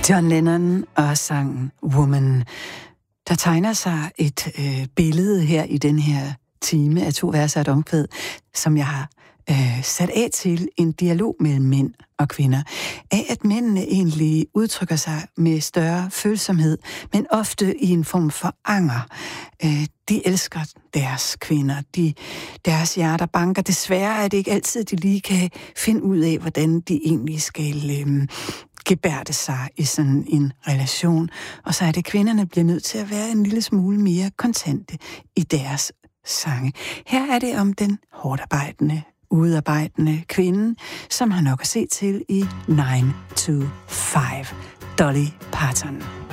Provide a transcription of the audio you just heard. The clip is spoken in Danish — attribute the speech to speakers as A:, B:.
A: John Lennon og sangen Woman. Der tegner sig et billede her i den her time af 2 vers og et omkvæd, som jeg har sat af til en dialog mellem mænd og kvinder. Af at mændene egentlig udtrykker sig med større følsomhed, men ofte i en form for anger. De elsker deres kvinder, deres hjerter banker. Desværre er det ikke altid, de lige kan finde ud af, hvordan de egentlig skal gebærde sig i sådan en relation. Og så er det, kvinderne bliver nødt til at være en lille smule mere kontante i deres sange. Her er det om den hårdarbejdende, udarbejdende kvinde, som har nok at se til i 9 to 5. Dolly Parton.